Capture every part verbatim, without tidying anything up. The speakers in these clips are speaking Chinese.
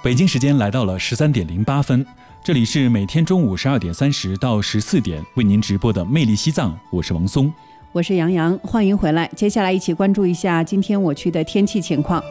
北京时间来到了十三点零八分，这里是每天中午十二点三十到十四点为您直播的《魅力西藏》，我是王松， 我是杨洋，欢迎回来。接下来一起关注一下今天我区的天气情况。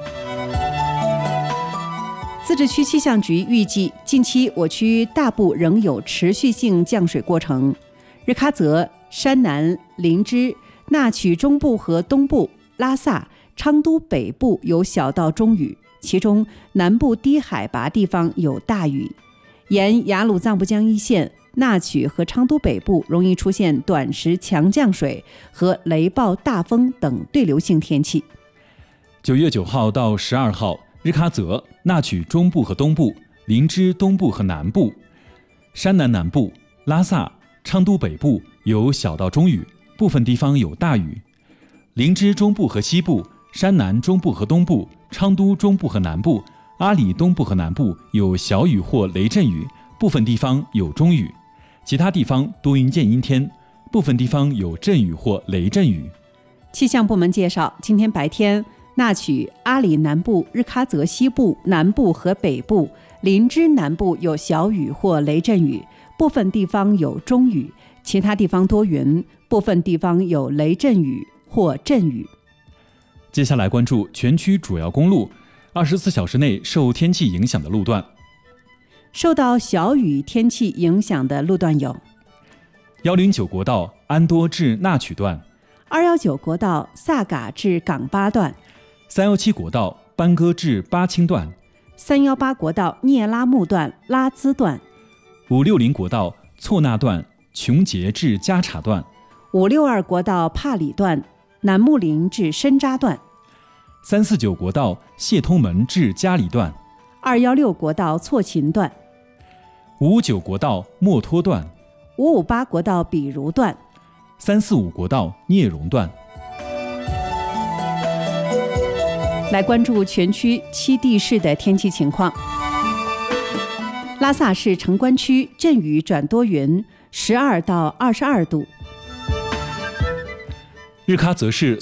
自治区气象局预计，近期我区大部仍有持续性降水过程，日喀则、山南、林芝、纳曲中部和东部、拉萨、昌都北部有小到中雨，其中南部低海拔地方有大雨。沿雅鲁藏布江一线、纳曲和昌都北部容易出现短时强降水和雷暴、大风等对流性天气。 九月九号到十二号，日喀则、纳曲中部和东部、林芝东部和南部、山南南部、拉萨、昌都北部有小到中雨，部分地方有大雨。林芝中部和西部、山南中部和东部、昌都中部和南部、阿里东部和南部有小雨或雷阵雨，部分地方有中雨，其他地方多云见阴天，部分地方有阵雨或雷阵雨。 气象部门介绍，今天白天，纳曲、阿里南部、日喀则西部、南部和北部、林芝南部有小雨或雷阵雨，部分地方有中雨，其他地方多云，部分地方有雷阵雨或阵雨。 接下来关注全区主要公路二十四小时内受天气影响的路段。 受到小雨天气影响的路段有： 一零九国道安多至纳曲段， 二一九国道萨嘎至港巴段， 三一七国道班戈至巴青段， 三一八国道聂拉木段拉孜段， 五六零国道措那段琼结至加查段， 五六二国道帕里段南木林至深扎段， 三四九国道谢通门至嘉里段， 二一六国道错勤段， 五五九国道墨脱段， 五五八国道比如段， 三四五国道聂荣段。 来关注全区七地市的天气情况。拉萨市城关区阵雨转多云，十二到二十二度。 日喀则市